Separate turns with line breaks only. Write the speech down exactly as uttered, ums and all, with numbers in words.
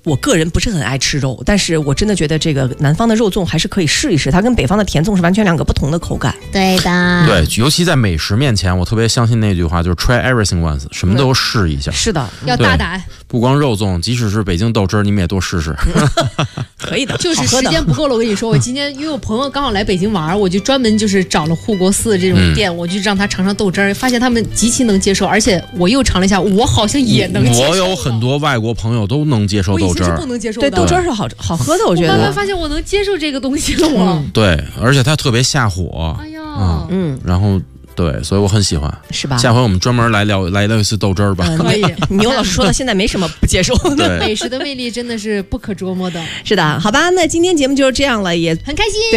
我个人不是很爱吃肉，但是我真的觉得这个南方的肉粽还是可以试一试，它跟北方的甜粽是完全两个不同的口感。
对的，
对，尤其在美食面前，我特别相信那句话，就是 try everything once， 什么都试一下。
是的，
要大胆。
不光肉粽，即使是北京豆汁儿，你们也多试试。
可以的，
就是时间不够了。我跟你说，我今天因为我朋友刚好来北京玩，我就专门就是找了护国寺这种店，嗯、我就让他尝尝豆汁儿，发现他们极其能接受，而且我又尝了一下，我好像也能接受。
我有很多外国朋友都能接受豆汁儿，
我以前是不能接受的。
对，豆汁儿是好好喝的，我觉得。
我慢慢发现我能接受这个东西了，我。
嗯、对，而且它特别下火。
哎呀，
嗯嗯，然后。对，所以我很喜欢，
是吧？
下回我们专门来聊来聊一次豆汁儿吧。
嗯、
可以。
牛老师说的，现在没什么不接受的。
美食的魅力真的是不可捉摸的。
是的，好吧，那今天节目就是这样了，也
很开心。